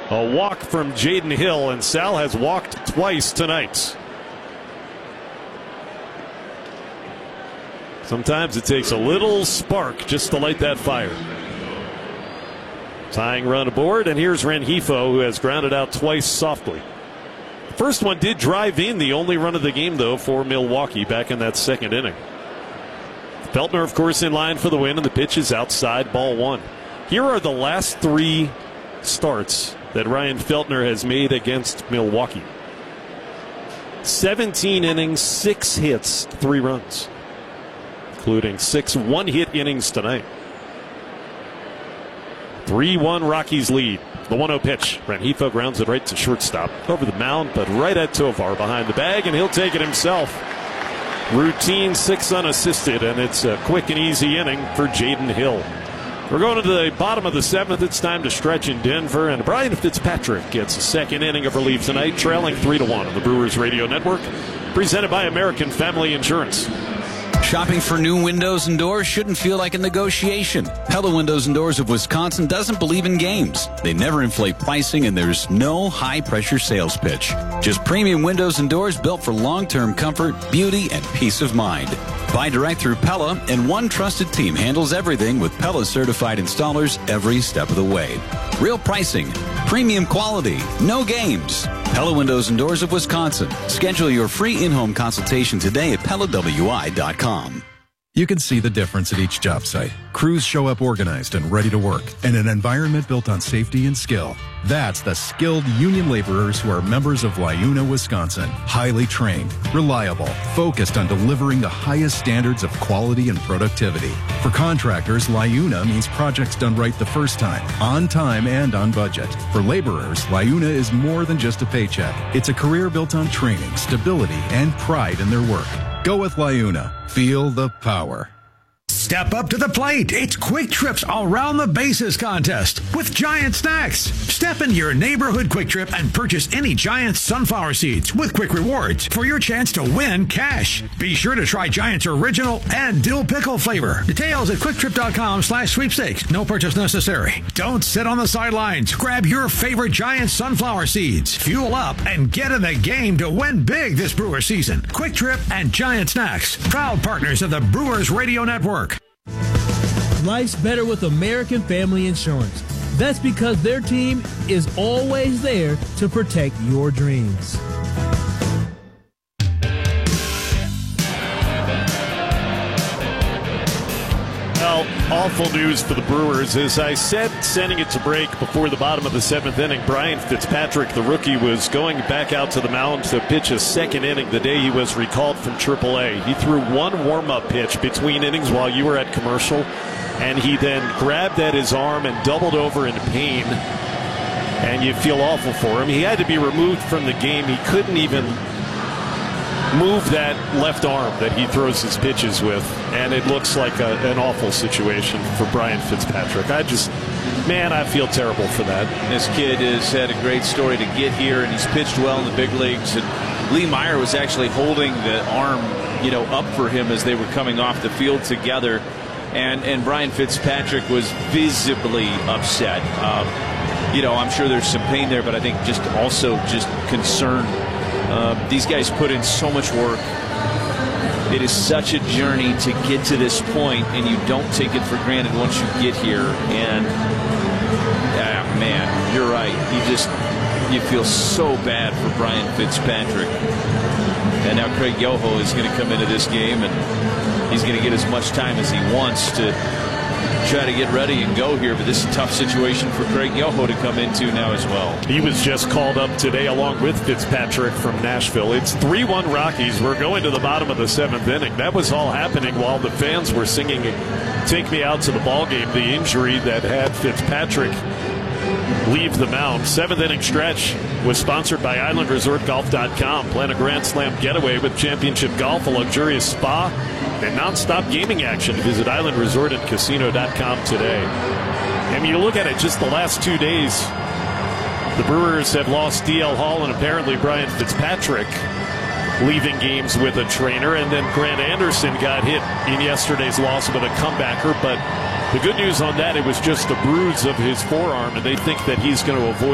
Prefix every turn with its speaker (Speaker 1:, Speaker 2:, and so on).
Speaker 1: A walk from Jaden Hill, and Sal has walked twice tonight. Sometimes it takes a little spark just to light that fire. Tying run aboard, and here's Rengifo, who has grounded out twice softly. First one did drive in, the only run of the game, though, for Milwaukee back in that second inning. Feltner, of course, in line for the win, and the pitch is outside, ball one. Here are the last three starts that Ryan Feltner has made against Milwaukee. 17 innings, 6 hits, 3 runs, including 6 one-hit innings tonight. 3-1 Rockies lead. The 1-0 pitch. Rengifo grounds it right to shortstop. Over the mound, but right at Tovar behind the bag, and he'll take it himself. Routine 6 unassisted, and it's a quick and easy inning for Jaden Hill. We're going to the bottom of the 7th. It's time to stretch in Denver, and Brian Fitzpatrick gets a second inning of relief tonight, trailing 3-1 on the Brewers Radio Network, presented by American Family Insurance.
Speaker 2: Shopping for new windows and doors shouldn't feel like a negotiation. Pella Windows and Doors of Wisconsin doesn't believe in games. They never inflate pricing, and there's no high-pressure sales pitch. Just premium windows and doors built for long-term comfort, beauty, and peace of mind. Buy direct through Pella, and one trusted team handles everything with Pella-certified installers every step of the way. Real pricing, premium quality, no games. Pella Windows and Doors of Wisconsin. Schedule your free in-home consultation today at PellaWI.com.
Speaker 3: You can see the difference at each job site. Crews show up organized and ready to work, and an environment built on safety and skill. That's the skilled union laborers who are members of LIUNA, Wisconsin. Highly trained, reliable, focused on delivering the highest standards of quality and productivity. For contractors, LIUNA means projects done right the first time, and on budget. For laborers, LIUNA is more than just a paycheck. It's a career built on training, stability, and pride in their work. Go with LIUNA. Feel the power.
Speaker 4: Step up to the plate. It's Quick Trip's Around the Bases contest with Giant Snacks. Step into your neighborhood Quick Trip and purchase any Giant sunflower seeds with Quick Rewards for your chance to win cash. Be sure to try Giant's original and dill pickle flavor. Details at quicktrip.com/sweepstakes. No purchase necessary. Don't sit on the sidelines. Grab your favorite Giant sunflower seeds. Fuel up and get in the game to win big this Brewer season. Quick Trip and Giant Snacks, proud partners of the Brewers Radio Network.
Speaker 5: Life's better with American Family Insurance. That's because their team is always there to protect your dreams.
Speaker 1: Well, awful news for the Brewers. As I said, sending it to break before the bottom of the 7th inning, Brian Fitzpatrick, the rookie, was going back out to the mound to pitch a second inning the day he was recalled from AAA. He threw one warm-up pitch between innings while you were at commercial, and he then grabbed at his arm and doubled over in pain, and you feel awful for him. He had to be removed from the game. He couldn't even move that left arm that he throws his pitches with, and it looks like an awful situation for Brian Fitzpatrick. I feel terrible for that.
Speaker 6: This kid has had a great story to get here, and he's pitched well in the big leagues. And Lee Meyer was actually holding the arm, up for him as they were coming off the field together. And Brian Fitzpatrick was visibly upset. I'm sure there's some pain there, but I think just concern. These guys put in so much work. It is such a journey to get to this point, and you don't take it for granted once you get here. And man, you're right. You feel so bad for Brian Fitzpatrick. And now Craig Yoho is going to come into this game, and he's going to get as much time as he wants to try to get ready and go here. But this is a tough situation for Craig Yoho to come into now as well.
Speaker 1: He was just called up today along with Fitzpatrick from Nashville. It's 3-1 Rockies. We're going to the bottom of the 7th inning. That was all happening while the fans were singing "Take Me Out to the Ball Game." The injury that had Fitzpatrick leave the mound. 7th inning stretch was sponsored by IslandResortGolf.com. Plan a Grand Slam getaway with Championship Golf, a luxurious spa, and nonstop gaming action. Visit IslandResortandCasino.com today. And when you look at it, just the last 2 days, the Brewers have lost DL Hall and apparently Brian Fitzpatrick leaving games with a trainer, and then Grant Anderson got hit in yesterday's loss with a comebacker. But the good news on that, it was just a bruise of his forearm, and they think that he's going to avoid